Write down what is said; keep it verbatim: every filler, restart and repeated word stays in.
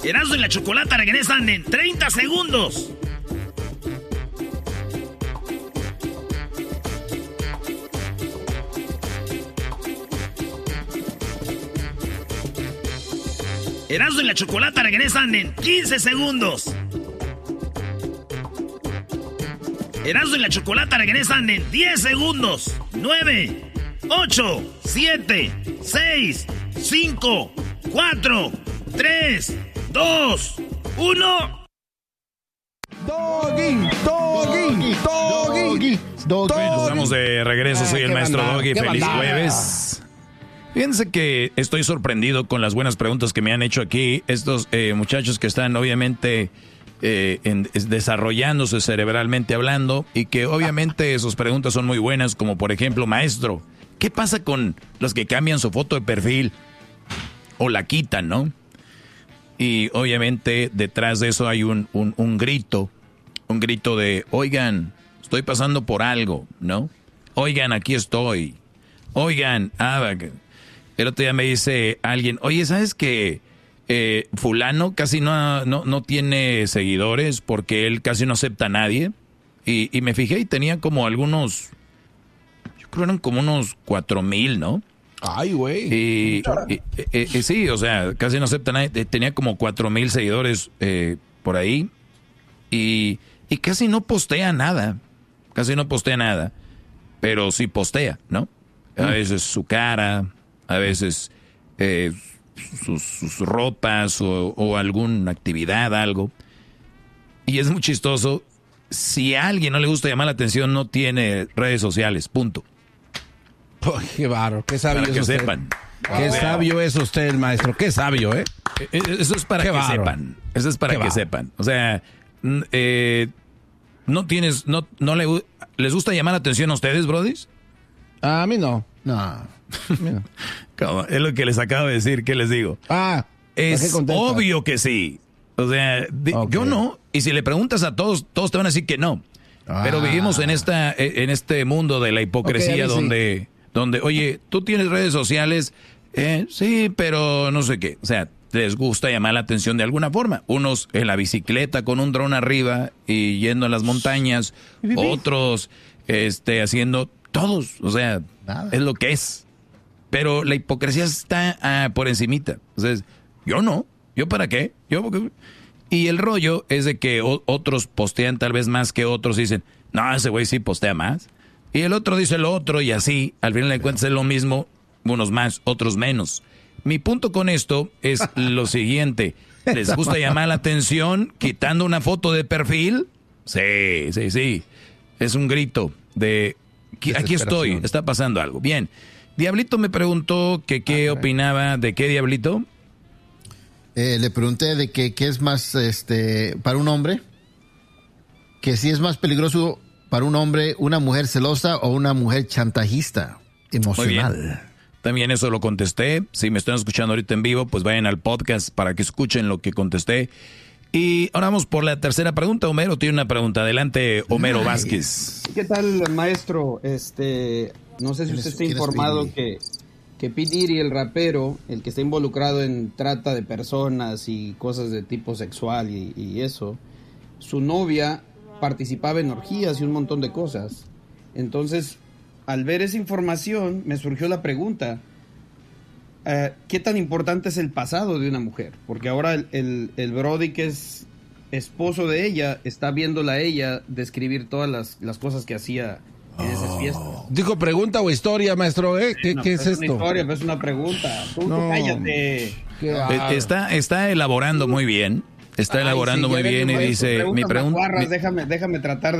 Erasmo y la Chocolata regresan en treinta segundos. Erasmo y la Chocolata regresan en quince segundos. Erasmo y la Chocolata regresan en diez segundos. nueve, ocho, siete, seis, cinco, cuatro, tres, dos, uno. Doggy, doggy, doggy, doggy. Bueno, estamos de regreso. Soy Ah, el maestro bandada, Doggy. Feliz bandada. jueves. Fíjense que estoy sorprendido con las buenas preguntas que me han hecho aquí estos eh, muchachos que están obviamente eh, en, es, desarrollándose cerebralmente hablando y que obviamente sus preguntas son muy buenas, como por ejemplo, maestro, ¿qué pasa con los que cambian su foto de perfil o la quitan, no? Y obviamente detrás de eso hay un, un, un grito, un grito de, oigan, estoy pasando por algo, ¿no? Oigan, aquí estoy. Oigan, ah, el otro día me dice alguien, oye, ¿sabes que eh, fulano casi no, no, no tiene seguidores porque él casi no acepta a nadie? Y, y me fijé y tenía como algunos, yo creo eran como unos cuatro mil, ¿no? Ay, güey. Y, y, y, y sí, o sea, casi no acepta a nadie. Tenía como cuatro mil seguidores eh, por ahí y, y casi no postea nada, casi no postea nada, pero sí postea, ¿no? A veces su cara, a veces eh, sus, sus ropas o, o alguna actividad, algo. Y es muy chistoso. Si a alguien no le gusta llamar la atención, no tiene redes sociales, punto. Oh, qué bárbaro, qué sabio Para es que usted. sepan. Qué sabio es usted, maestro, qué sabio, ¿eh? Eso es para Qué que bárbaro. sepan. Eso es para Qué que bárbaro. sepan. O sea, n- eh, no tienes, no, no le, gu- ¿les gusta llamar la atención a ustedes, brodis? A mí no. No. Mira. ¿Cómo? Es lo que les acabo de decir, ¿qué les digo? Ah, ¿para qué Es contestas? obvio que sí. O sea, di- Ok. yo no. Y si le preguntas a todos, todos te van a decir que no. Ah. Pero vivimos en esta, en este mundo de la hipocresía Ok, a mí sí. donde, donde, oye, tú tienes redes sociales, eh, sí, pero no sé qué. O sea, les gusta llamar la atención de alguna forma. Unos en la bicicleta con un dron arriba y yendo a las montañas, otros este, haciendo todos. O sea, Nada. es lo que es. Pero la hipocresía está ah, por encimita. Entonces, yo no. ¿Yo para qué? Yo porque... Y el rollo es de que o- otros postean tal vez más que otros y dicen, no, ese güey sí postea más. Y el otro dice lo otro y así, al final de cuentas es lo mismo, unos más, otros menos. Mi punto con esto es lo siguiente. ¿Les gusta llamar la atención quitando una foto de perfil? Sí, sí, sí. Es un grito de, aquí aquí estoy, está pasando algo. Bien. Diablito me preguntó que qué opinaba de qué, Diablito. Eh, le pregunté de que qué es más este para un hombre, que si es más peligroso para un hombre una mujer celosa o una mujer chantajista emocional. Muy bien. También eso lo contesté. Si me están escuchando ahorita en vivo, pues vayan al podcast para que escuchen lo que contesté. Y ahora vamos por la tercera pregunta. Homero tiene una pregunta. Adelante, Homero Nice. Vázquez. ¿Qué tal, maestro? Este, no sé si ¿Quién usted es- está quién es informado P. que, que P. Diddy, el rapero, el que está involucrado en trata de personas y cosas de tipo sexual y, y eso, su novia participaba en orgías y un montón de cosas. Entonces, al ver esa información, me surgió la pregunta, eh, ¿qué tan importante es el pasado de una mujer? Porque ahora el, el, el Brody, que es esposo de ella, está viéndola a ella describir todas las, las cosas que hacía en esas fiestas. Dijo pregunta o historia, maestro, ¿eh? ¿Qué, No, qué es es una esto? historia, pero es una pregunta. Tú, tú No. cállate. Qué Eh, bárbaro. Está, está elaborando muy bien. Está Ay, elaborando sí, ya muy ven, bien y maestro, dice, preguntas mi pregunta... macuarras, déjame, déjame tratar